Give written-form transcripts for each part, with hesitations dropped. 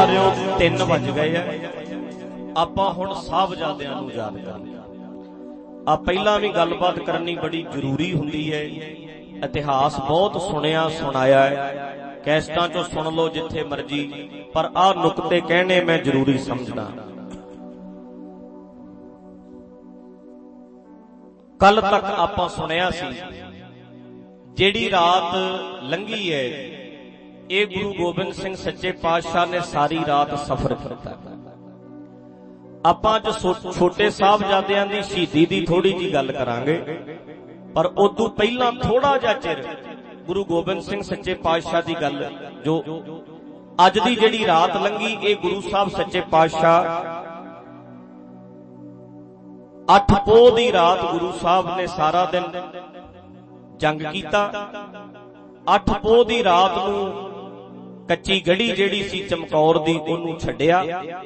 ਪਿਆਰਿਓ 3 ਵੱਜ ਗਏ ਆ। ਆਪਾਂ ਹੁਣ ਸਾਹਿਬਜ਼ਾਦਿਆਂ ਨੂੰ ਯਾਦ ਕਰਾਂਗੇ। ਆ ਪਹਿਲਾਂ ਵੀ ਗੱਲਬਾਤ ਕਰਨੀ ਬੜੀ ਜ਼ਰੂਰੀ ਹੁੰਦੀ ਹੈ। ਇਤਿਹਾਸ ਬਹੁਤ ਸੁਣਿਆ ਸੁਣਾਇਆ ਹੈ, ਕੈਸਟਾਂ ਚੋਂ ਸੁਣ ਲਓ ਜਿੱਥੇ ਮਰਜੀ, ਪਰ ਆਹ ਨੁਕਤੇ ਕਹਿਣੇ ਮੈਂ ਜ਼ਰੂਰੀ ਸਮਝਦਾ। ਕੱਲ ਤੱਕ ਆਪਾਂ ਸੁਣਿਆ ਸੀ ਜਿਹੜੀ ਰਾਤ ਲੰਘੀ ਹੈ, ਇਹ ਗੁਰੂ ਗੋਬਿੰਦ ਸਿੰਘ ਸੱਚੇ ਪਾਤਸ਼ਾਹ ਨੇ ਸਾਰੀ ਰਾਤ ਸਫ਼ਰ ਕੀਤਾ। ਆਪਾਂ ਅੱਜ ਛੋਟੇ ਸਾਹਿਬਜ਼ਾਦਿਆਂ ਦੀ ਸ਼ਹੀਦੀ ਦੀ ਥੋੜੀ ਜੀ ਗੱਲ ਕਰਾਂਗੇ, ਪਰ ਉਦੋਂ ਪਹਿਲਾਂ ਥੋੜਾ ਜਿਹਾ ਚਿਰ ਗੁਰੂ ਗੋਬਿੰਦ ਸਿੰਘ ਸੱਚੇ ਪਾਤਸ਼ਾਹ ਦੀ ਗੱਲ, ਜੋ ਅੱਜ ਦੀ ਜਿਹੜੀ ਰਾਤ ਲੰਘੀ, ਇਹ ਗੁਰੂ ਸਾਹਿਬ ਸੱਚੇ ਪਾਤਸ਼ਾਹ 8 ਪੋਹ ਦੀ ਰਾਤ ਗੁਰੂ ਸਾਹਿਬ ਨੇ ਸਾਰਾ ਦਿਨ ਜੰਗ ਕੀਤਾ। 8 ਪੋਹ ਦੀ ਰਾਤ ਨੂੰ ਕੱਚੀ ਗੜੀ ਜਿਹੜੀ ਸੀ ਚਮਕੌਰ ਦੀ, ਉਹਨੂੰ ਛੱਡਿਆ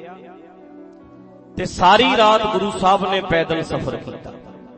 ਤੇ ਸਾਰੀ ਰਾਤ ਗੁਰੂ ਸਾਹਿਬ ਨੇ ਪੈਦਲ ਸਫ਼ਰ ਕੀਤਾ।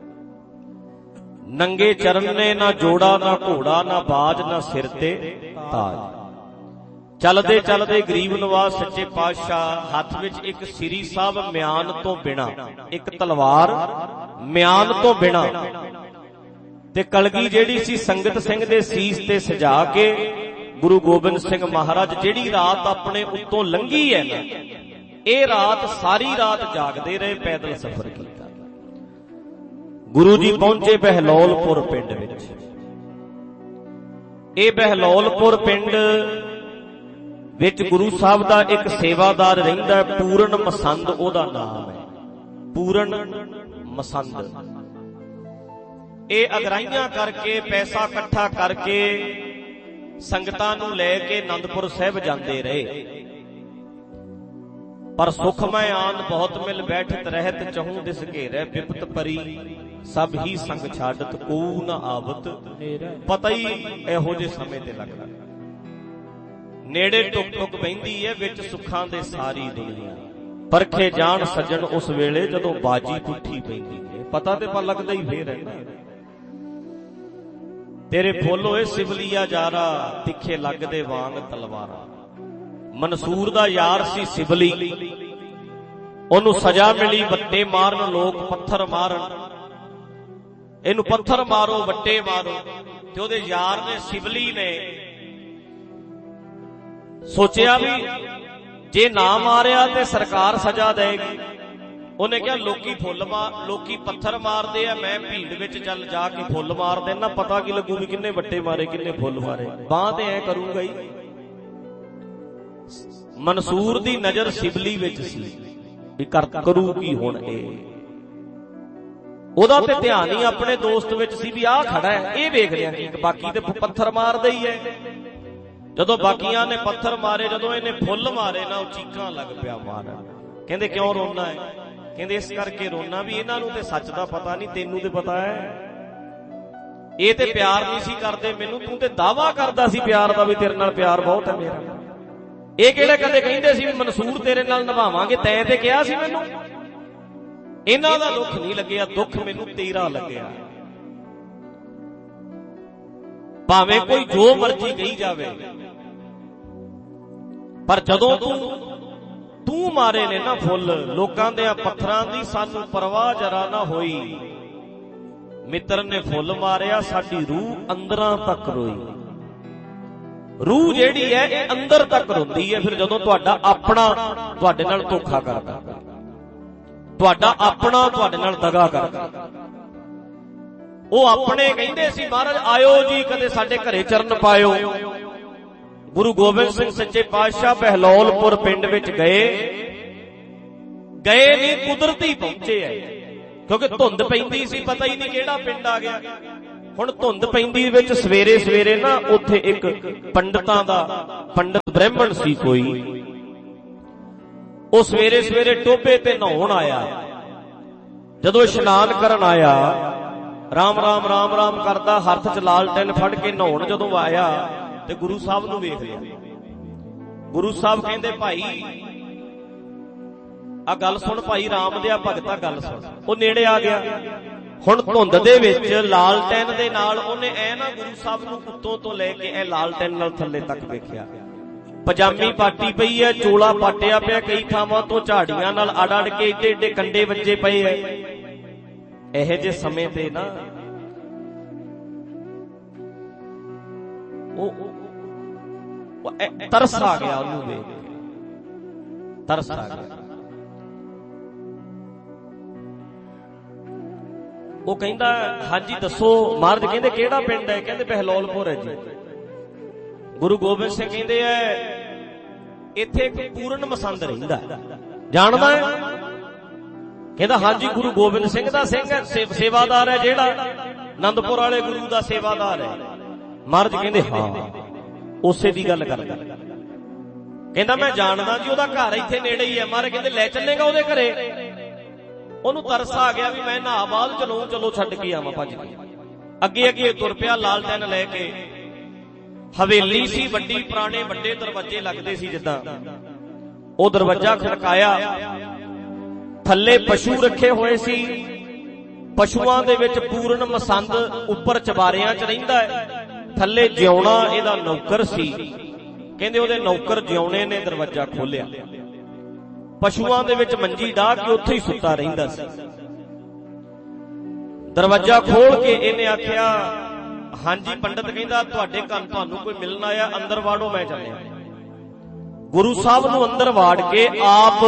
ਨੰਗੇ ਚਰਨ ਨੇ ਨਾ ਜੋੜਾ ਨਾ ਘੋੜਾ ਨਾ ਬਾਜ ਨਾ ਸਿਰ ਤੇ ਤਾਜ। ਚਲਦੇ ਚਲਦੇ ਗਰੀਬ ਨਵਾਜ਼ ਸੱਚੇ ਪਾਤਸ਼ਾਹ ਹੱਥ ਵਿੱਚ ਇੱਕ ਸ੍ਰੀ ਸਾਹਿਬ ਮਿਆਨ ਤੋਂ ਬਿਨਾ, ਇੱਕ ਤਲਵਾਰ ਮਿਆਨ ਤੋਂ ਬਿਨਾ, ਤੇ ਕਲਗੀ ਜਿਹੜੀ ਸੀ ਸੰਗਤ ਸਿੰਘ ਦੇ ਸੀਸ ਤੇ ਸਜਾ ਕੇ ਗੁਰੂ ਗੋਬਿੰਦ ਸਿੰਘ ਮਹਾਰਾਜ ਜਿਹੜੀ ਰਾਤ ਆਪਣੇ ਉੱਤੋਂ ਲੰਘੀ ਹੈ ਨਾ, ਇਹ ਰਾਤ ਸਾਰੀ ਰਾਤ ਜਾਗਦੇ ਰਹੇ, ਪੈਦਲ ਸਫ਼ਰ ਕੀਤਾ। ਗੁਰੂ ਜੀ ਪਹੁੰਚੇ ਬਹਿਲੋਲਪੁਰ ਪਿੰਡ ਵਿੱਚ। ਇਹ ਬਹਿਲੋਲਪੁਰ ਪਿੰਡ ਵਿੱਚ ਗੁਰੂ ਸਾਹਿਬ ਦਾ ਇੱਕ ਸੇਵਾਦਾਰ ਰਹਿੰਦਾ ਹੈ, ਪੂਰਨ ਮਸੰਦ ਉਹਦਾ ਨਾਮ ਹੈ, ਪੂਰਨ ਮਸੰਦ। ਇਹ ਅਗਰਾਈਆਂ ਕਰਕੇ, ਪੈਸਾ ਇਕੱਠਾ ਕਰਕੇ ਸੰਗਤਾਂ ਨੂੰ ਲੈ ਕੇ ਅਨੰਦਪੁਰ ਸਾਹਿਬ ਜਾਂਦੇ ਰਹੇ। ਪਰ ਸੁਖਮੈ ਆਨ ਬਹੁਤ ਮਿਲ ਬੈਠਤ ਰਹਿਤ, ਚਹੂ ਦਿਸ ਘੇਰੈ ਬਿਪਤ ਪਰੀ, ਸਭ ਹੀ ਸੰਗ ਛਾਡਤ ਕੋ ਨਾ ਆਵਤ। ਪਤਾ ਹੀ ਇਹੋ ਜਿਹੇ ਸਮੇਂ ਤੇ ਲੱਗਦਾ, ਨੇੜੇ ਟੁਕ ਟੁਕ ਬਹਿੰਦੀ ਹੈ, ਵਿੱਚ ਸੁੱਖਾਂ ਦੇ ਸਾਰੀ ਦੁਨੀਆ। ਪਰਖੇ ਜਾਣ ਸੱਜਣ ਉਸ ਵੇਲੇ ਜਦੋਂ ਬਾਜੀ ਪੁੱਠੀ ਪੈਂਦੀ ਹੈ, ਪਤਾ ਤੇ ਪਰ ਲੱਗਦਾ ਹੀ ਫੇਰ ਹੈ। ਤੇਰੇ ਫੁੱਲ ਹੋਏ ਸਿਵਲੀਆ ਜਾਰਾ, ਤਿੱਖੇ ਲੱਗਦੇ ਵਾਂਗ ਤਲਵਾਰਾਂ। ਮਨਸੂਰ ਦਾ ਯਾਰ ਸੀ ਸਿਵਲੀ, ਉਹਨੂੰ ਸਜ਼ਾ ਮਿਲੀ ਵੱਟੇ ਮਾਰਨ, ਲੋਕ ਪੱਥਰ ਮਾਰਨ, ਇਹਨੂੰ ਪੱਥਰ ਮਾਰੋ ਵੱਟੇ ਮਾਰੋ। ਤੇ ਉਹਦੇ ਯਾਰ ਨੇ, ਸਿਵਲੀ ਨੇ ਸੋਚਿਆ ਵੀ ਜੇ ਨਾ ਮਾਰਿਆ ਤੇ ਸਰਕਾਰ ਸਜ਼ਾ ਦੇਗੀ। ਉਹਨੇ ਕਿਹਾ ਲੋਕੀ ਪੱਥਰ ਮਾਰਦੇ ਆ, ਮੈਂ ਭੀੜ ਵਿੱਚ ਚੱਲ ਜਾ ਕੇ ਫੁੱਲ ਮਾਰ ਦੇਣਾ, ਪਤਾ ਕੀ ਲੱਗੂ ਵੀ ਕਿੰਨੇ ਵੱਟੇ ਮਾਰੇ ਕਿੰਨੇ ਫੁੱਲ ਮਾਰੇ, ਬਾਂਹ ਤੇ ਐ ਕਰੂੰਗਾ ਹੀ। ਮਨਸੂਰ ਦੀ ਨਜ਼ਰ ਸਿਵਲੀ ਵਿੱਚ ਸੀ ਵੀ ਕਰੂ ਕੀ ਹੁਣ ਇਹ, ਉਹਦਾ ਤੇ ਧਿਆਨ ਹੀ ਆਪਣੇ ਦੋਸਤ ਵਿੱਚ ਸੀ ਵੀ ਆਹ ਖੜਾ ਹੈ, ਇਹ ਵੇਖ ਰਿਹਾ ਕਿ ਬਾਕੀ ਤੇ ਪੱਥਰ ਮਾਰਦਾ ਹੀ ਹੈ। ਜਦੋਂ ਬਾਕੀਆਂ ਨੇ ਪੱਥਰ ਮਾਰੇ, ਜਦੋਂ ਇਹਨੇ ਫੁੱਲ ਮਾਰੇ ਨਾ, ਉਹ ਚੀਕਾਂ ਲੱਗ ਪਿਆ ਮਾਰਨ। ਕਹਿੰਦੇ ਕਿਉਂ ਰੋਣਾ ਹੈ? ਕਹਿੰਦੇ ਇਸ ਕਰਕੇ ਰੋਣਾ ਵੀ ਇਹਨਾਂ ਨੂੰ ਤੇ ਸੱਚ ਦਾ ਪਤਾ ਨਹੀਂ, ਤੈਨੂੰ ਤੇ ਪਤਾ ਹੈ। ਇਹ ਤੇ ਪਿਆਰ ਨਹੀਂ ਸੀ ਕਰਦੇ ਮੈਨੂੰ, ਤੂੰ ਤੇ ਦਾਵਾ ਕਰਦਾ ਸੀ ਪਿਆਰ ਦਾ ਵੀ ਤੇਰੇ ਨਾਲ ਪਿਆਰ ਬਹੁਤ ਹੈ ਮੇਰਾ। ਇਹ ਕਿਹੜੇ ਕਦੇ ਕਹਿੰਦੇ ਸੀ ਵੀ ਮਨਸੂਰ ਤੇਰੇ ਨਾਲ ਨਿਭਾਵਾਂਗੇ, ਤੈਂ ਤੇ ਕਿਹਾ ਸੀ ਮੈਨੂੰ। ਇਹਨਾਂ ਦਾ ਦੁੱਖ ਨਹੀਂ ਲੱਗਿਆ, ਦੁੱਖ ਮੈਨੂੰ ਤੇਰਾ ਲੱਗਿਆ। ਭਾਵੇਂ ਕੋਈ ਜੋ ਮਰਜ਼ੀ ਕਹੀ ਜਾਵੇ, ਪਰ ਜਦੋਂ ਤੂੰ ਮਾਰੇ ਨੇ ਨਾ ਫੁੱਲ ਲੋਕਾਂ ਦੇ ਪੱਥਰਾਂ ਦੀ, ਸਾਨੂੰ ਪਰਵਾਹ ਜਰਾ ਨਾ ਹੋਈ। ਮਿੱਤਰ ਨੇ ਫੁੱਲ ਮਾਰਿਆ, ਸਾਡੀ ਰੂਹ ਅੰਦਰਾਂ ਤੱਕ ਰੋਈ। ਰੂਹ ਜਿਹੜੀ ਹੈ ਇਹ ਅੰਦਰ ਤੱਕ ਰੋਂਦੀ ਹੈ ਫਿਰ ਜਦੋਂ ਤੁਹਾਡਾ ਆਪਣਾ ਤੁਹਾਡੇ ਨਾਲ ਧੋਖਾ ਕਰਦਾ, ਤੁਹਾਡਾ ਆਪਣਾ ਤੁਹਾਡੇ ਨਾਲ ਦਗਾ ਕਰਦਾ। ਉਹ ਆਪਣੇ ਕਹਿੰਦੇ ਸੀ ਮਹਾਰਾਜ ਆਇਓ ਜੀ ਕਦੇ ਸਾਡੇ ਘਰੇ ਚਰਨ ਪਾਇਓ। ਗੁਰੂ ਗੋਬਿੰਦ ਸਿੰਘ ਸੱਚੇ ਪਾਤਸ਼ਾਹ ਬਹਿਲੋਲਪੁਰ ਪਿੰਡ ਵਿੱਚ ਗਏ ਨਹੀਂ, ਕੁਦਰਤੀ ਪਹੁੰਚੇ ਐ, ਕਿਉਂਕਿ ਧੁੰਦ ਪੈਂਦੀ ਸੀ, ਪਤਾ ਹੀ ਨਹੀਂ ਕਿਹੜਾ ਪਿੰਡ ਆ ਗਿਆ। ਹੁਣ ਧੁੰਦ ਪੈਂਦੀ ਵਿੱਚ ਸਵੇਰੇ ਸਵੇਰੇ ਨਾ ਉੱਥੇ ਇੱਕ ਪੰਡਤ ਬ੍ਰਾਹਮਣ ਸੀ ਕੋਈ, ਉਹ ਸਵੇਰੇ ਸਵੇਰੇ ਟੋਭੇ ਤੇ ਨਹਾਉਣ ਆਇਆ। ਜਦੋਂ ਇਸ਼ਨਾਨ ਕਰਨ ਆਇਆ, ਰਾਮ ਰਾਮ ਰਾਮ ਰਾਮ ਕਰਦਾ, ਹੱਥ 'ਚ ਲਾਲਟੈਨ ਫੜ ਕੇ ਨਹਾਉਣ ਜਦੋਂ ਆਇਆ ਤੇ ਗੁਰੂ ਸਾਹਿਬ ਨੂੰ ਵੇਖ ਲਿਆ। ਗੁਰੂ ਸਾਹਿਬ ਕਹਿੰਦੇ ਭਾਈ ਆ ਗੱਲ ਸੁਣ, ਭਾਈ ਰਾਮ ਦਿਆ ਭਗਤਾ ਗੱਲ ਸੁਣ। ਉਹ ਨੇੜੇ ਆ ਗਿਆ। ਹੁਣ ਧੁੰਦ ਦੇ ਵਿੱਚ ਲਾਲਟੈਨ ਦੇ ਨਾਲ ਉਹਨੇ ਐ ਨਾ ਗੁਰੂ ਸਾਹਿਬ ਨੂੰ ਉੱਤੋਂ ਤੋਂ ਲੈ ਕੇ ਐ ਲਾਲਟੈਨ ਨਾਲ ਥੱਲੇ ਤੱਕ ਵੇਖਿਆ। ਪਜਾਮੀ ਪਾਟੀ ਪਈ ਐ, ਚੋਲਾ ਪਾਟਿਆ ਪਿਆ, ਕਈ ਥਾਵਾਂ ਤੋਂ ਝਾੜੀਆਂ ਨਾਲ ਅੜ ਕੇ ਏਡੇ ਏਡੇ ਕੰਡੇ ਵੱਜੇ ਪਏ ਐ। ਇਹੋ ਜਿਹੇ ਸਮੇਂ ਤੇ ਨਾ ਉਹ ਤਰਸ ਆ ਗਿਆ, ਉਹਨੂੰ ਵੇਖ ਕੇ ਤਰਸ ਆ ਗਿਆ। ਉਹ ਕਹਿੰਦਾ ਹਾਂਜੀ ਦੱਸੋ ਮਹਾਰਾਜ। ਕਹਿੰਦੇ ਕਿਹੜਾ ਪਿੰਡ ਹੈ? ਕਹਿੰਦੇ ਬਹਿਲੋਲਪੁਰ ਹੈ ਜੀ। ਗੁਰੂ ਗੋਬਿੰਦ ਸਿੰਘ ਕਹਿੰਦੇ ਐ ਇੱਥੇ ਇੱਕ ਪੂਰਨ ਮਸੰਦ ਰਹਿੰਦਾ, ਜਾਣਦਾ ਹੈ? ਕਹਿੰਦਾ ਹਾਂਜੀ ਗੁਰੂ ਗੋਬਿੰਦ ਸਿੰਘ ਦਾ ਸਿੰਘ ਹੈ, ਸੇਵਾਦਾਰ ਹੈ, ਜਿਹੜਾ ਆਨੰਦਪੁਰ ਵਾਲੇ ਗੁਰੂ ਦਾ ਸੇਵਾਦਾਰ ਹੈ। ਮਹਾਰਾਜ ਕਹਿੰਦੇ ਹਾਂ ਉਸੇ ਦੀ ਗੱਲ ਕਰਦਾ। ਕਹਿੰਦਾ ਮੈਂ ਜਾਣਦਾ ਜੀ, ਉਹਦਾ ਘਰ ਇੱਥੇ ਨੇੜੇ ਹੀ ਹੈ। ਮਹਾਰਾਜ ਕਹਿੰਦੇ ਲੈ ਚੱਲੇਗਾ ਉਹਦੇ ਘਰੇ? ਉਹਨੂੰ ਤਰਸ ਆ ਗਿਆ ਵੀ ਮੈਂ ਨਹਾ ਬਾਅਦ ਚਲੋ ਛੱਡ ਕੇ ਆਵਾਂ ਭੱਜ ਕੇ। ਅੱਗੇ ਅੱਗੇ ਤੁਰ ਪਿਆ ਲਾਲਟੈਨ ਲੈ ਕੇ। ਹਵੇਲੀ ਸੀ ਵੱਡੀ, ਪੁਰਾਣੇ ਵੱਡੇ ਦਰਵਾਜ਼ੇ ਲੱਗਦੇ ਸੀ ਜਿੱਦਾਂ। ਉਹ ਦਰਵਾਜ਼ਾ ਖੜਕਾਇਆ, ਥੱਲੇ ਪਸ਼ੂ ਰੱਖੇ ਹੋਏ ਸੀ। ਪਸ਼ੂਆਂ ਦੇ ਵਿੱਚ ਪੂਰਨ ਮਸੰਦ ਉੱਪਰ ਚਬਾਰਿਆਂ 'ਚ ਰਹਿੰਦਾ ਹੈ, ਥੱਲੇ ਜਿਉਣਾ ਇਹਦਾ ਨੌਕਰ ਸੀ। ਕਹਿੰਦੇ ਉਹਦੇ ਨੌਕਰ ਜਿਉਣੇ ਨੇ ਦਰਵਾਜ਼ਾ ਖੋਲਿਆ, ਪਸ਼ੂਆਂ ਦੇ ਵਿੱਚ ਮੰਜੀ ਢਾਹ ਕੇ ਉੱਥੇ ਹੀ ਸੁੱਤਾ ਰਹਿੰਦਾ ਸੀ। ਦਰਵਾਜ਼ਾ ਖੋਲ ਕੇ ਇਹਨੇ ਆਖਿਆ ਹਾਂਜੀ ਪੰਡਤ। ਕਹਿੰਦਾ ਤੁਹਾਡੇ ਘਰ ਤੁਹਾਨੂੰ ਕੋਈ ਮਿਲਣ ਆਇਆ, ਅੰਦਰ ਵਾੜੋ ਮੈਂ ਚੱਲਿਆ। ਗੁਰੂ ਸਾਹਿਬ ਨੂੰ ਅੰਦਰ ਵਾੜ ਕੇ ਆਪ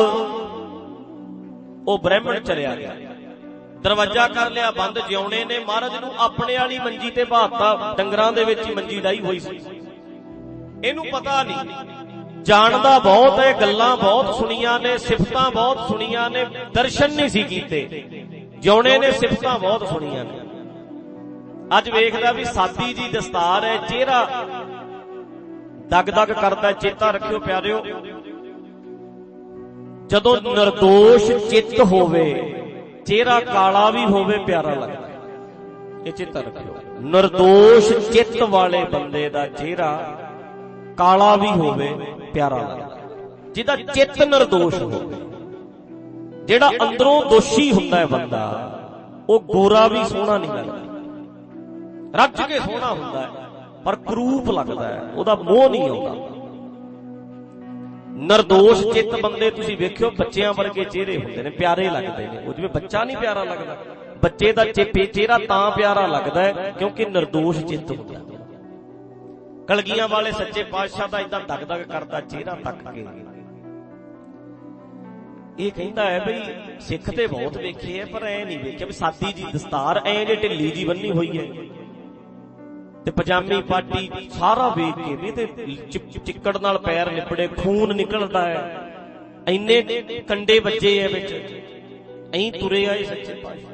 ਉਹ ਬ੍ਰਾਹਮਣ ਚਲਿਆ ਗਿਆ। ਦਰਵਾਜ਼ਾ ਕਰ ਲਿਆ ਬੰਦ। ਜਿਉਣੇ ਨੇ ਮਹਾਰਾਜ ਨੂੰ ਆਪਣੇ ਵਾਲੀ ਮੰਜੀ ਤੇ ਬਾਤਾ, ਡੰਗਰਾਂ ਦੇ ਵਿੱਚ ਹੀ ਮੰਜੀ ਡਾਈ ਹੋਈ ਸੀ। ਇਹਨੂੰ ਪਤਾ ਨਹੀਂ, ਜਾਣਦਾ ਬਹੁਤ ਹੈ, ਗੱਲਾਂ ਬਹੁਤ ਸੁਣੀਆਂ ਨੇ, ਸਿਫਤਾਂ ਬਹੁਤ ਸੁਣੀਆਂ ਨੇ, ਦਰਸ਼ਨ ਨਹੀਂ ਸੀ ਕੀਤੇ। ਜਿਉਣੇ ਨੇ ਸਿਫਤਾਂ ਬਹੁਤ ਸੁਣੀਆਂ ਨੇ। ਅੱਜ ਵੇਖਦਾ ਵੀ ਸਾਦੀ ਜੀ ਦਸਤਾਰ ਹੈ, ਚਿਹਰਾ ਦਗ ਦਗ ਕਰਦਾ। ਚੇਤਾ ਰੱਖਿਓ ਪਿਆਰਿਓ, ਜਦੋਂ ਨਿਰਦੋਸ਼ ਚਿੱਤ ਹੋਵੇ, ਚਿਹਰਾ ਕਾਲਾ ਵੀ ਹੋਵੇ ਪਿਆਰਾ ਲੱਗਦਾ। ਇਹ ਚੇਤਾ ਰੱਖਿਓ, ਨਿਰਦੋਸ਼ ਚਿੱਤ ਵਾਲੇ ਬੰਦੇ ਦਾ ਚਿਹਰਾ ਕਾਲਾ ਵੀ ਹੋਵੇ ਪਿਆਰਾ ਲੱਗਦਾ। ਜਿਹਦਾ ਚਿੱਤ ਨਿਰਦੋਸ਼ ਹੋਵੇ, ਜਿਹੜਾ ਅੰਦਰੋਂ ਦੋਸ਼ੀ ਹੁੰਦਾ ਹੈ ਬੰਦਾ, ਉਹ ਗੋਰਾ ਵੀ ਸੋਹਣਾ ਨਹੀਂ ਲੱਗਦਾ। ਰੱਜ ਕੇ ਸੋਹਣਾ ਹੁੰਦਾ ਹੈ ਪਰ ਕਰੂਪ ਲੱਗਦਾ ਹੈ, ਉਹਦਾ ਮੋਹ ਨਹੀਂ ਆਉਂਦਾ। ਨਿਰਦੋਸ਼ ਚਿੱਤ ਬੰਦੇ ਤੁਸੀਂ ਵੇਖਿਓ, ਬੱਚਿਆਂ ਵਰਗੇ ਚਿਹਰੇ ਹੁੰਦੇ ਨੇ, ਪਿਆਰੇ ਲੱਗਦੇ ਨੇ। ਉਹ ਜਿਵੇਂ ਬੱਚਾ ਨਹੀਂ ਪਿਆਰਾ ਲੱਗਦਾ, ਬੱਚੇ ਦਾ ਚਿਹਰਾ ਤਾਂ ਪਿਆਰਾ ਲੱਗਦਾ ਹੈ ਕਿਉਂਕਿ ਨਿਰਦੋਸ਼ ਚਿੱਤ ਹੁੰਦਾ। ਕਲਗੀਆਂ ਵਾਲੇ ਸੱਚੇ ਪਾਤਸ਼ਾਹ ਦਾ ਏਦਾਂ ਦਗ ਦਗ ਕਰਦਾ ਚਿਹਰਾ ਤੱਕ ਕੇ ਇਹ ਕਹਿੰਦਾ ਹੈ ਬਈ ਸਿੱਖ ਤੇ ਬਹੁਤ ਵੇਖੇ ਹੈ, ਪਰ ਐ ਨਹੀਂ ਵੇਖਿਆ ਵੀ ਸਾਦੀ ਜੀ ਦਸਤਾਰ ਐ ਜੇ ਢਿੱਲੀ ਜੀ ਬੰਨੀ ਹੋਈ ਹੈ ਤੇ ਪਜਾਮੀ ਪਾਟੀ ਸਾਰਾ ਵੇਖ ਕੇ ਵੀ ਤੇ ਚਿੱਕੜ ਨਾਲ ਪੈਰ ਲਿਪੜੇ, ਖੂਨ ਨਿਕਲਦਾ ਹੈ, ਇੰਨੇ ਕੰਡੇ ਵੱਜੇ ਹੈ ਵਿੱਚ, ਐਂ ਤੁਰੇ ਆਏ ਸੱਚੇ ਪਾਤਸ਼ਾਹ।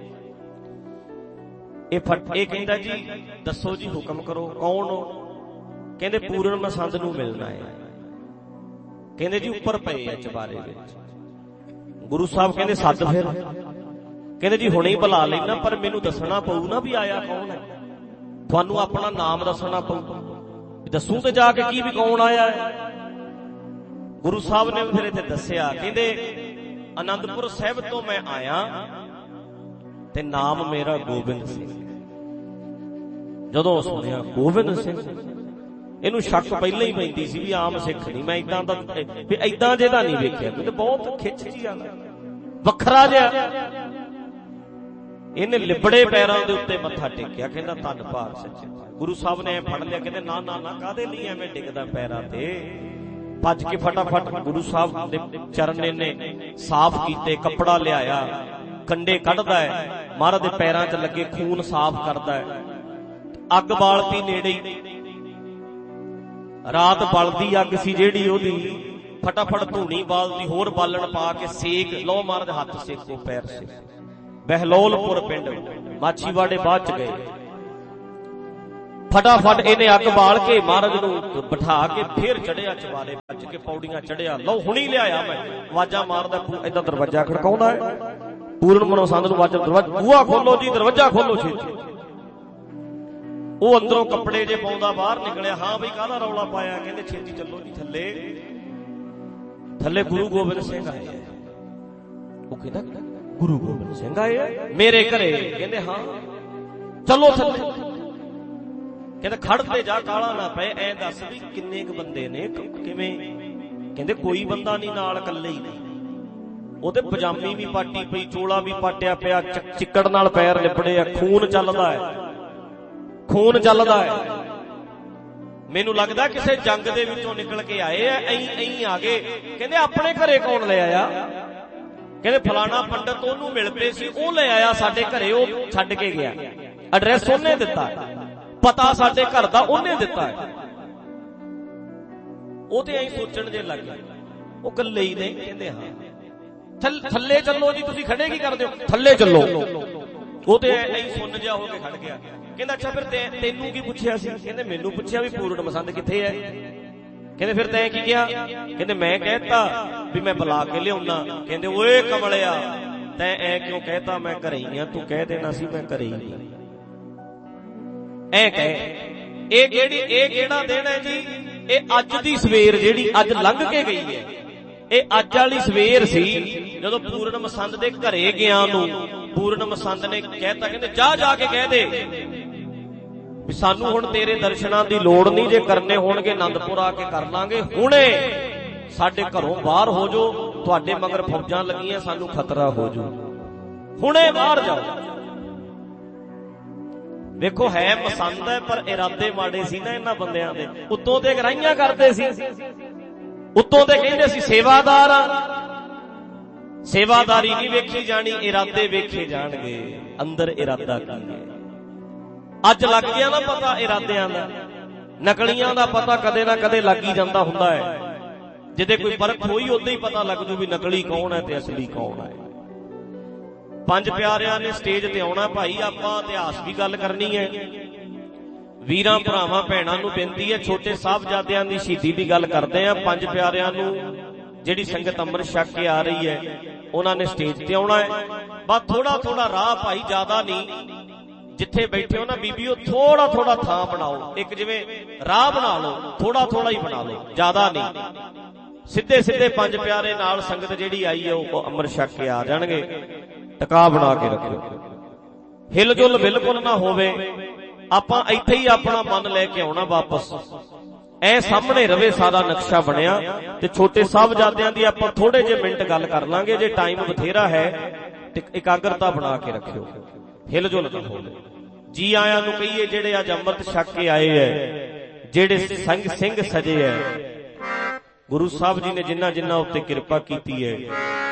ਇਹ ਕਹਿੰਦਾ ਜੀ ਦੱਸੋ ਜੀ ਹੁਕਮ ਕਰੋ, ਕੌਣ ਹੋ? ਕਹਿੰਦੇ ਪੂਰਨ ਮਸੰਦ ਨੂੰ ਮਿਲਣਾ ਹੈ। ਕਹਿੰਦੇ ਜੀ ਉੱਪਰ ਪਏ ਆ ਚਬਾਰੇ ਵਿੱਚ। ਗੁਰੂ ਸਾਹਿਬ ਕਹਿੰਦੇ ਸੱਦ ਫਿਰ। ਕਹਿੰਦੇ ਜੀ ਹੁਣੇ ਹੀ ਬੁਲਾ ਲੈਣਾ, ਪਰ ਮੈਨੂੰ ਦੱਸਣਾ ਪਊ ਨਾ ਵੀ ਆਇਆ ਕੌਣ ਹੈ। ਤੁਹਾਨੂੰ ਆਪਣਾ ਨਾਮ ਦੱਸਣਾ ਪਊ, ਦੱਸੂ ਤੇ ਜਾ ਕੇ ਕੀ ਵੀ ਕੌਣ ਆਇਆ ਹੈ। ਗੁਰੂ ਸਾਹਿਬ ਨੇ ਫਿਰ ਇੱਥੇ ਦੱਸਿਆ, ਕਹਿੰਦੇ ਆਨੰਦਪੁਰ ਸਾਹਿਬ ਤੋਂ ਮੈਂ ਆਇਆ ਤੇ ਨਾਮ ਮੇਰਾ ਗੋਬਿੰਦ ਸਿੰਘ। ਜਦੋਂ ਸੁਣਿਆ ਗੋਬਿੰਦ ਸਿੰਘ, ਇਹਨੂੰ ਸ਼ੱਕ ਪਹਿਲਾਂ ਹੀ ਪੈਂਦੀ ਸੀ ਵੀ ਆਮ ਸਿੱਖ ਨਹੀਂ, ਮੈਂ ਏਦਾਂ ਦਾ ਵੀ ਏਦਾਂ ਜਿਹਦਾ ਨਹੀਂ ਵੇਖਿਆ, ਤੇ ਬਹੁਤ ਖਿੱਚ ਜੀ ਆ, ਵੱਖਰਾ ਜਿਹਾ। ਇਹਨੇ ਲਿਬੜੇ ਪੈਰਾਂ ਦੇ ਉੱਤੇ ਮੱਥਾ ਟੇਕਿਆ, ਕਹਿੰਦਾ ਧੰਨ ਭਾਗ ਸੱਚੇ। ਗੁਰੂ ਸਾਹਿਬ ਨੇ ਫੜ ਲਿਆ, ਕਹਿੰਦੇ ਨਾ ਨਾ ਨਾ, ਕਾਹਦੇ ਲਈ ਐਵੇਂ ਡਿੱਗਦਾ ਪੈਰਾਂ ਤੇ। ਭੱਜ ਕੇ ਫਟਾਫਟ ਗੁਰੂ ਸਾਹਿਬ ਦੇ ਚਰਨ ਇਹਨੇ ਸਾਫ਼ ਕੀਤੇ, ਕੱਪੜਾ ਲਿਆਇਆ, ਕੰਡੇ ਕੱਢਦਾ ਹੈ, ਮਹਾਰਾਜ ਦੇ ਪੈਰਾਂ 'ਚ ਲੱਗੇ ਖੂਨ ਸਾਫ਼ ਕਰਦਾ ਹੈ। ਅੱਗ ਬਾਲਤੀ ਨੇੜੇ ਹੀ, ਰਾਤ ਬਲਦੀ ਅੱਗ ਸੀ ਜਿਹੜੀ ਉਹਦੀ, ਫਟਾਫਟ ਧੂਣੀ ਬਾਲਦੀ, ਹੋਰ ਬਾਲਣ ਪਾ ਕੇ ਸੇਕ ਲਓ, ਮਹਾਰਾਜ ਹੱਥ ਸੇਕੋ, ਪੈਰ ਸੇਕੋ। ਬਹਿਲੋਲਪੁਰ ਪਿੰਡ ਮਾਛੀਵਾੜੇ ਬਾਅਦ ਚ ਗਏ। ਫਟਾਫਟ ਇਹਨੇ ਅੱਗ ਬਾਲ ਕੇ ਮਹਾਰਾਜ ਨੂੰ ਬਿਠਾ ਕੇ ਫੇਰ ਚੜਿਆ ਚਵਾਰੇ, ਭੱਜ ਕੇ ਪੌੜੀਆਂ ਚੜਿਆ। ਲਓ ਹੁਣੀ ਲਿਆਇਆ ਮੈਂ, ਆਵਾਜ਼ਾਂ ਮਾਰਦਾ, ਏਦਾਂ ਦਰਵਾਜ਼ਾ ਖੜਕਾਉਂਦਾ ਹੈ। ਪੂਰਨ ਮਨੋਸੰਦ ਨੂੰ ਆਵਾਜ਼, ਬੂਹਾ ਖੋਲੋ ਜੀ, ਦਰਵਾਜ਼ਾ ਖੋਲੋ ਛੇਤੀ। ਉਹ ਅੰਦਰੋਂ ਕੱਪੜੇ ਜੇ ਪਾਉਂਦਾ ਬਾਹਰ ਨਿਕਲਿਆ। ਹਾਂ ਬਈ ਕਾਹਦਾ ਰੌਲਾ ਪਾਇਆ? ਕਹਿੰਦੇ ਛੇਤੀ ਚੱਲੋ ਜੀ ਥੱਲੇ। ਥੱਲੇ ਗੁਰੂ ਗੋਬਿੰਦ ਸਿੰਘ ਆਏ। ਉਹ ਕਹਿੰਦਾ ਗੁਰੂ ਗੋਬਿੰਦ ਸਿੰਘ ਆਏ ਮੇਰੇ ਘਰੇ? ਕਹਿੰਦੇ ਹਾਂ। ਚਲੋ ਥੱਲੇ। ਕਹਿੰਦੇ ਖੜਦੇ ਜਾ, ਕਾਲਾ ਨਾ ਪਏ, ਐ ਦੱਸ ਵੀ ਕਿੰਨੇ ਕੁ ਬੰਦੇ ਨੇ, ਕਿਵੇਂ? ਕਹਿੰਦੇ ਕੋਈ ਬੰਦਾ ਨਹੀਂ ਨਾਲ, ਇਕੱਲੇ ਹੀ ਨੇ। ਉਹਦੇ ਪਜਾਮੀ ਵੀ ਪਾਟੀ ਪਈ, ਚੋਲਾ ਵੀ ਪਾਟਿਆ ਪਿਆ, ਚਿੱਕੜ ਨਾਲ ਪੈਰ ਲਿਪੜੇ ਆ, ਖੂਨ ਚੱਲਦਾ ਹੈ, ਖੂਨ ਚੱਲਦਾ ਹੈ। ਮੈਨੂੰ ਲੱਗਦਾ ਕਿਸੇ ਜੰਗ ਦੇ ਵਿੱਚੋਂ ਨਿਕਲ ਕੇ ਆਏ ਆ, ਐਂ ਆ ਗਏ। ਕਹਿੰਦੇ ਆਪਣੇ ਘਰੇ ਕੌਣ ਲੈ ਆਇਆ? ਕਹਿੰਦੇ ਫਲਾਣਾ ਪੰਡਤ ਉਹਨੂੰ ਮਿਲ ਪਏ ਸੀ, ਉਹ ਲੈ ਆਇਆ ਸਾਡੇ ਘਰੇ, ਉਹ ਛੱਡ ਕੇ ਗਿਆ, ਐਡਰੈਸ ਉਹਨੇ ਦਿੱਤਾ, ਪਤਾ ਸਾਡੇ ਘਰ ਦਾ ਉਹਨੇ ਦਿੱਤਾ ਹੈ। ਉਹ ਤੇ ਐਂ ਸੋਚਣ ਜੇ ਲੱਗ ਗਏ, ਉਹ ਇਕੱਲੇ ਹੀ ਨੇ। ਕਹਿੰਦੇ ਹਾਂ। ਥੱਲੇ ਚੱਲੋ ਜੀ, ਤੁਸੀਂ ਖੜੇ ਕੀ ਕਰਦੇ ਹੋ? ਥੱਲੇ ਚੱਲੋ। ਉਹ ਤੇ ਐਂ ਸੁੰਨ ਜਿਹਾ ਹੋ ਕੇ ਖੜ ਗਿਆ। ਕਹਿੰਦਾ ਅੱਛਾ ਫਿਰ ਤੈਨੂੰ ਕੀ ਪੁੱਛਿਆ ਸੀ? ਕਹਿੰਦੇ ਮੈਨੂੰ ਪੁੱਛਿਆ ਵੀ ਪੂਰਨ ਮਸੰਦ ਕਿੱਥੇ ਹੈ। ਕਹਿੰਦੇ ਫਿਰ ਤੈਂ ਕੀ ਕਿਹਾ? ਕਹਿੰਦੇ ਮੈਂ ਕਹਿਤਾ ਵੀ ਮੈਂ ਬੁਲਾ ਕੇ ਲਿਆਉਣਾ। ਕਹਿੰਦੇ ਓਏ ਕਮਲਿਆ, ਤੈਂ ਐ ਕਿਉਂ ਕਹਿਤਾ? ਮੈਂ ਘਰੇ ਹੀ ਆ, ਤੂੰ ਕਹਿ ਦੇਣਾ ਸੀ ਮੈਂ ਘਰੇ ਹੀ ਆ। ਐ ਕਹੇ। ਇਹ ਕਿਹੜਾ ਦਿਨ ਹੈ ਜੀ? ਇਹ ਅੱਜ ਦੀ ਸਵੇਰ ਜਿਹੜੀ ਅੱਜ ਲੰਘ ਕੇ ਗਈ ਹੈ, ਇਹ ਅੱਜ ਵਾਲੀ ਸਵੇਰ ਸੀ ਜਦੋਂ ਪੂਰਨ ਮਸੰਦ ਦੇ ਘਰੇ ਗਿਆ ਨੂੰ ਪੂਰਨ ਮਸੰਦ ਨੇ ਕਹਿਤਾ, ਕਹਿੰਦੇ ਜਾ ਕੇ ਕਹਿ ਦੇ ਵੀ ਸਾਨੂੰ ਹੁਣ ਤੇਰੇ ਦਰਸ਼ਨਾਂ ਦੀ ਲੋੜ ਨਹੀਂ, ਜੇ ਕਰਨੇ ਹੋਣਗੇ ਆਨੰਦਪੁਰ ਆ ਕੇ ਕਰ ਲਾਂਗੇ, ਹੁਣੇ ਸਾਡੇ ਘਰੋਂ ਬਾਹਰ ਹੋ ਜਾਓ, ਤੁਹਾਡੇ ਮਗਰ ਫੌਜਾਂ ਲੱਗੀਆਂ, ਸਾਨੂੰ ਖਤਰਾ ਹੋ ਜਾਊ, ਹੁਣੇ ਬਾਹਰ ਜਾਓ। ਵੇਖੋ ਹੈ ਮਸੰਦ ਹੈ, ਪਰ ਇਰਾਦੇ ਮਾੜੇ ਸੀ ਨਾ ਇਹਨਾਂ ਬੰਦਿਆਂ ਦੇ। ਉੱਤੋਂ ਤੇ ਗਰਾਈਆਂ ਕਰਦੇ ਸੀ, ਉੱਤੋਂ ਤੇ ਕਹਿੰਦੇ ਸੀ ਸੇਵਾਦਾਰ ਆ। ਸੇਵਾਦਾਰੀ ਨਹੀਂ ਵੇਖੀ ਜਾਣੀ, ਇਰਾਦੇ ਵੇਖੇ ਜਾਣਗੇ, ਅੰਦਰ ਇਰਾਦਾ ਕੀ ਹੈ। ਅੱਜ ਲੱਗ ਗਿਆ ਨਾ ਪਤਾ ਇਰਾਦਿਆਂ ਦਾ, ਨਕਲੀਆਂ ਦਾ ਪਤਾ ਕਦੇ ਨਾ ਕਦੇ ਲੱਗ ਹੀ ਜਾਂਦਾ ਹੁੰਦਾ ਹੈ। ਜਿਹਦੇ ਕੋਈ ਪਰਖ ਹੋਈ ਉਦੋਂ ਹੀ ਪਤਾ ਲੱਗ ਜੂ ਵੀ ਨਕਲੀ ਕੌਣ ਹੈ ਤੇ ਅਸਲੀ ਕੌਣ ਹੈ। ਪੰਜ ਪਿਆਰਿਆਂ ਨੇ ਸਟੇਜ ਤੇ ਆਉਣਾ ਭਾਈ, ਆਪਾਂ ਇਤਿਹਾਸ ਵੀ ਗੱਲ ਕਰਨੀ ਹੈ। ਵੀਰਾਂ ਭਰਾਵਾਂ ਭੈਣਾਂ ਨੂੰ ਬੇਨਤੀ ਹੈ, ਛੋਟੇ ਸਾਹਿਬਜ਼ਾਦਿਆਂ ਦੀ ਸ਼ਹੀਦੀ ਦੀ ਗੱਲ ਕਰਦੇ ਆ। ਪੰਜ ਪਿਆਰਿਆਂ ਨੂੰ ਜਿਹੜੀ ਸੰਗਤ ਅੰਮ੍ਰਿਤ ਛਕ ਕੇ ਆ ਰਹੀ ਹੈ, ਉਹਨਾਂ ਨੇ ਸਟੇਜ ਤੇ ਆਉਣਾ ਹੈ। ਬਸ ਥੋੜਾ ਰਾਹ ਭਾਈ, ਜ਼ਿਆਦਾ ਨਹੀਂ। ਜਿੱਥੇ ਬੈਠੇ ਹੋ ਨਾ ਬੀਬੀਓ, ਥੋੜਾ ਥਾਂ ਬਣਾਓ, ਇੱਕ ਜਿਵੇਂ ਰਾਹ ਬਣਾ ਲਓ, ਥੋੜਾ ਹੀ ਬਣਾ ਲਓ, ਜ਼ਿਆਦਾ ਨਹੀਂ। ਸਿੱਧੇ ਪੰਜ ਪਿਆਰੇ ਨਾਲ ਸੰਗਤ ਜਿਹੜੀ ਆਈ ਹੈ ਉਹ ਅੰਮ੍ਰਿਤ ਛਕ ਕੇ ਆ ਜਾਣਗੇ। ਟਿਕਾ ਬਣਾ ਕੇ ਰੱਖਿਓ, ਹਿਲ ਜੁਲ ਬਿਲਕੁਲ ਨਾ ਹੋਵੇ। ਆਪਾਂ ਇੱਥੇ ਹੀ ਆਪਣਾ ਮਨ ਲੈ ਕੇ ਆਉਣਾ ਵਾਪਸ, ਐ ਸਾਹਮਣੇ ਰਵੇ ਸਾਰਾ ਨਕਸ਼ਾ ਬਣਿਆ। ਤੇ ਛੋਟੇ ਸਾਹਿਬਜ਼ਾਦਿਆਂ ਦੀ ਆਪਾਂ ਥੋੜੇ ਜਿਹੇ ਮਿੰਟ ਗੱਲ ਕਰ ਲਾਂਗੇ, ਜੇ ਟਾਈਮ ਬਥੇਰਾ ਹੈ ਤੇ ਇਕਾਗਰਤਾ ਬਣਾ ਕੇ ਰੱਖਿਓ, ਹਿਲ ਜੁਲ ਨਾ ਹੋਵੇ। ਜੀ ਆਇਆਂ ਨੂੰ ਕਹੀਏ ਜਿਹੜੇ ਅੱਜ ਅੰਮ੍ਰਿਤ ਛਕ ਕੇ ਆਏ ਹੈ, ਜਿਹੜੇ ਸਿੰਘ ਸਜੇ ਹੈ, ਗੁਰੂ ਸਾਹਿਬ ਜੀ ਨੇ ਜਿਨ੍ਹਾਂ ਉੱਤੇ ਕਿਰਪਾ ਕੀਤੀ ਹੈ,